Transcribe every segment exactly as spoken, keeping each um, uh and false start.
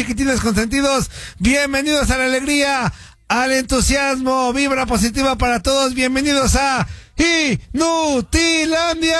chiquitines consentidos, bienvenidos a la alegría, al entusiasmo, vibra positiva para todos, bienvenidos a Inutilandia.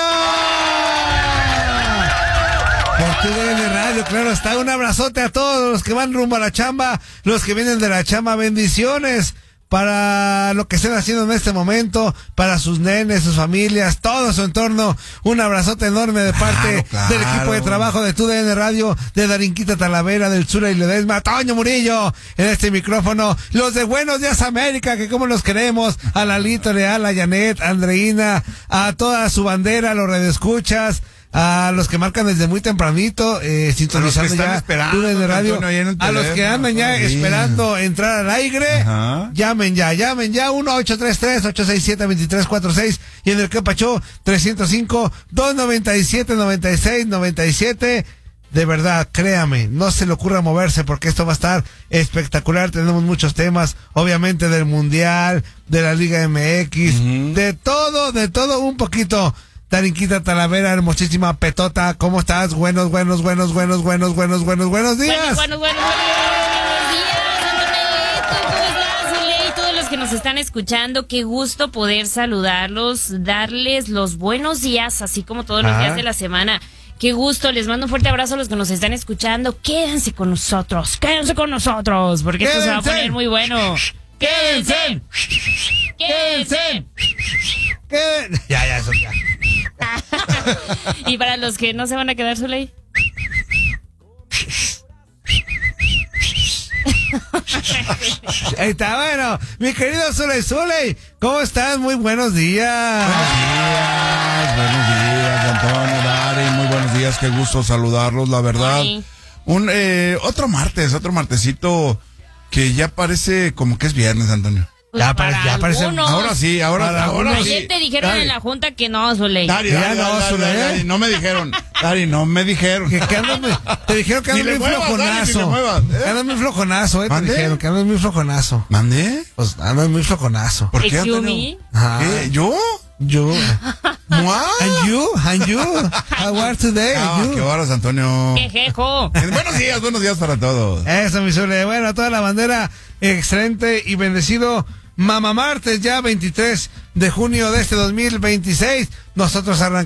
Por tu D N Radio, claro está, un abrazote a todos los que van rumbo a la chamba, los que vienen de la chamba, bendiciones para lo que estén haciendo en este momento, para sus nenes, sus familias, todo su entorno. Un abrazote enorme de parte claro, claro. del equipo de trabajo de tu D N Radio, de Darinquita Talavera, del Zula y Ledesma, Toño Murillo en este micrófono, los de Buenos Días América, que como los queremos, a Lalito Leal, a Janet, a Andreina, a toda su bandera, a los radioescuchas, a los que marcan desde muy tempranito, eh, sintonizando ya tu D N Radio, Antonio, a los que andan ya bien. esperando entrar al aire, Ajá. llamen ya, llamen ya, uno ocho tres tres, ocho seis siete, dos tres cuatro seis, y en el que Pachó, trescientos cinco, doscientos noventa y siete, noventa y seis, noventa y siete. De verdad, créame, no se le ocurra moverse porque esto va a estar espectacular. Tenemos muchos temas, obviamente del Mundial, de la Liga M X, uh-huh. de todo, de todo un poquito. Darinquita Talavera, hermosísima Petota, ¿cómo estás? Buenos, buenos, buenos, buenos, buenos, buenos, buenos, buenos días. Buenos, buenos, buenos, buenos días, Antonio. ¿Cómo estás, Zuley? Todos los que nos están escuchando, qué gusto poder saludarlos, darles los buenos días, así como todos los ah. días de la semana. Qué gusto, les mando un fuerte abrazo a los que nos están escuchando. Quédense con nosotros, quédense con nosotros, porque quédense. Esto se va a poner muy bueno. ¡Quédense! ¡Quédense! ¿Qué? Ya, ya, eso ya. Y para los que no se van a quedar, Zuley. Ahí está, bueno, mi querido Zuley, Zuley, ¿cómo estás? Muy buenos días. Buenos días, buenos días, Antonio, Dari, muy buenos días, qué gusto saludarlos, la verdad. Ay. Un, eh, otro martes, otro martesito que ya parece como que es viernes, Antonio. Pues ya, para ya parece. Ahora sí, ahora, ahora sí. Ayer te dijeron Dari. en la junta que no, Zuley. Dari, Dari, no, Dari, Dari, Dari, no me dijeron. Dari, no me dijeron. Que, que andas muy, te dijeron que andas muy flojonazo. ¿Eh? Que andas muy flojonazo, eh. ¿Mande? Te dijeron que andas muy flojonazo. ¿Mandé? Pues andas muy flojonazo. ¿Por qué, Antonio? ¿Qué? ¿Yo? Yo. ¿What? And you, and you. How are today? Ah, qué horas, Antonio. ¡Qué jejo! Buenos días, buenos días para todos. Eso, mi Zule. Bueno, toda la bandera, excelente y bendecido Mamá Martes, ya veintitrés de junio de este dos mil veintiséis. Nosotros arrancamos